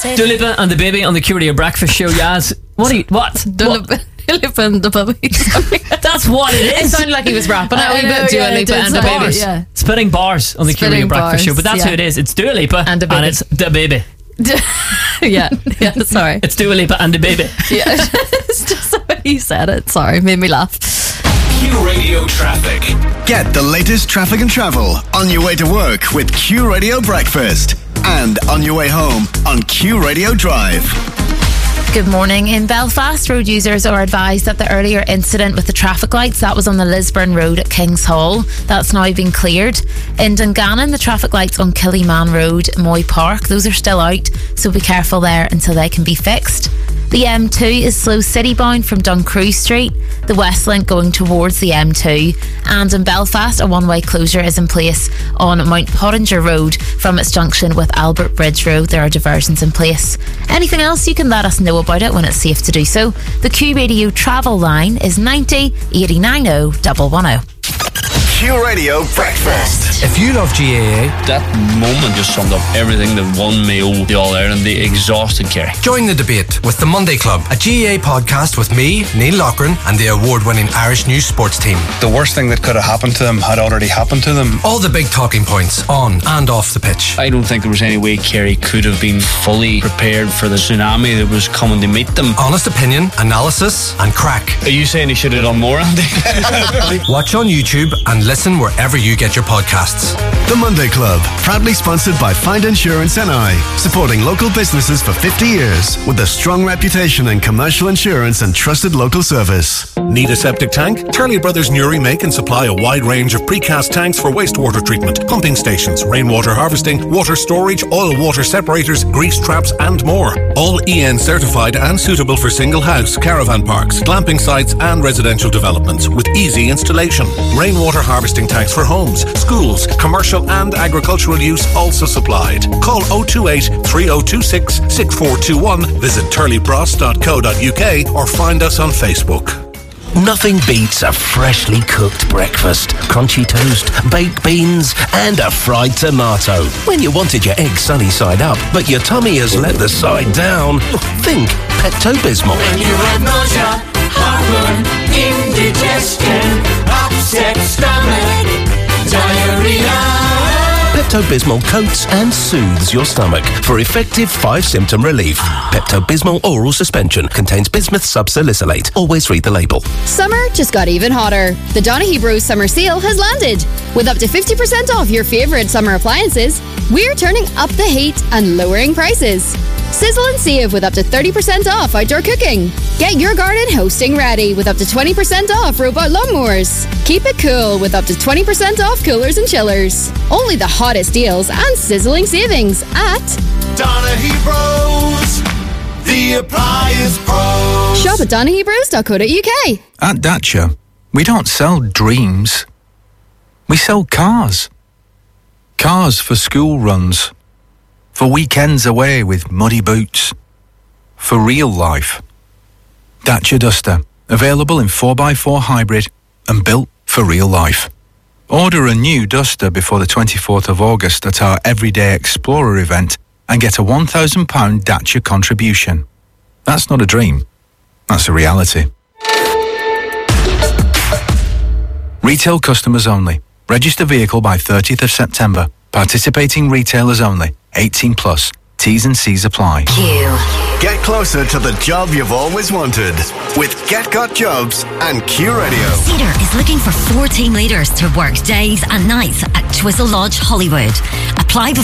Dua Lipa and the Baby on the Q Radio Breakfast Show. Yaz, what? Dua Lipa and the Baby. Sorry. That's what it is. It sounded like he was rapping out a wee bit. Dua Lipa and the Baby. Yeah. Spitting bars on the Q Radio Breakfast Show, but that's who it is. It's Dua Lipa and it's the Baby. yeah, sorry. It's Dua Lipa and the Baby. Yeah, it's just the way you said it. Sorry, made me laugh. Q Radio Traffic. Get the latest traffic and travel on your way to work with Q Radio Breakfast and on your way home on Q Radio Drive. Good morning. In Belfast, road users are advised that the earlier incident with the traffic lights, that was on the Lisburn Road at Kings Hall, that's now been cleared. In Dungannon, the traffic lights on Killyman Road, Moy Park, those are still out, so be careful there until they can be fixed. The M2 is slow city-bound from Duncrew Street, the West Link going towards the M2, and in Belfast a one-way closure is in place on Mount Pottinger Road from its junction with Albert Bridge Road. There are diversions in place. Anything else, you can let us know about it when it's safe to do so. The Q Radio travel line is 90 89 110. Q Radio Breakfast. If you love GAA, that moment just summed up everything that won me over the All-Ireland, the exhausted Kerry. Join the debate with the Monday Club, a GAA podcast with me, Neil Loughran, and the award-winning Irish News Sports team. The worst thing that could have happened to them had already happened to them. All the big talking points on and off the pitch. I don't think there was any way Kerry could have been fully prepared for the tsunami that was coming to meet them. Honest opinion, analysis, and crack. Are you saying he should have done more, Andy? Watch on YouTube and listen wherever you get your podcasts. The Monday Club, proudly sponsored by Find Insurance NI, supporting local businesses for 50 years with a strong reputation in commercial insurance and trusted local service. Need a septic tank? Turley Brothers Newry make and supply a wide range of precast tanks for wastewater treatment, pumping stations, rainwater harvesting, water storage, oil water separators, grease traps and more. All EN certified and suitable for single house, caravan parks, glamping sites and residential developments with easy installation. Rainwater harvesting tanks for homes, schools, commercial and agricultural use also supplied. Call 028 3026 6421, visit turleybross.co.uk or find us on Facebook. Nothing beats a freshly cooked breakfast, crunchy toast, baked beans and a fried tomato. When you wanted your egg sunny side up, but your tummy has let the side down, think Pepto-Bismol. When you have nausea, heartburn, indigestion, upset stomach, diarrhea. Pepto-Bismol coats and soothes your stomach for effective 5-symptom relief. Pepto-Bismol oral suspension contains bismuth subsalicylate. Always read the label. Summer just got even hotter. The Donaghy Bros Summer Sale has landed. With up to 50% off your favourite summer appliances, we're turning up the heat and lowering prices. Sizzle and save with up to 30% off outdoor cooking. Get your garden hosting ready with up to 20% off robot lawnmowers. Keep it cool with up to 20% off coolers and chillers. Only the hottest deals and sizzling savings at Donaghy Bros, the appliance pros. Shop at donaghybros.co.uk. At Dacia, we don't sell dreams. We sell cars. Cars for school runs. For weekends away with muddy boots. For real life. Dacia Duster, available in 4x4 hybrid and built for real life. Order a new Duster before the 24th of August at our Everyday Explorer event and get a £1,000 Dacia contribution. That's not a dream. That's a reality. Retail customers only. Register vehicle by 30th of September. Participating retailers only. 18 plus. T's and C's apply. Get closer to the job you've always wanted with Get Got Jobs and Q Radio. Cedar is looking for 4 team leaders to work days and nights at Twizzle Lodge, Hollywood. Apply before